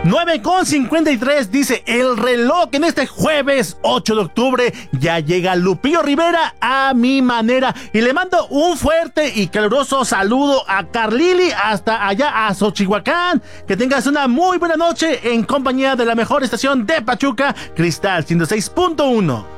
9:53 dice el reloj en este jueves 8 de octubre. Ya llega Lupillo Rivera a mi manera. Y le mando un fuerte y caluroso saludo a Carlili hasta allá a Xochihuacán. Que tengas una muy buena noche en compañía de la mejor estación de Pachuca, Cristal 106.1.